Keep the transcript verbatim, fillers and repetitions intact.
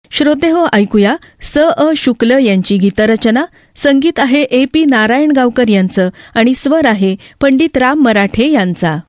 श्रोतेहो, ऐकूया स अ शुक्ल यांची गीतरचना. संगीत आहे ए पी नारायणगावकर यांचं आणि स्वर आहे पंडित राम मराठे यांचा.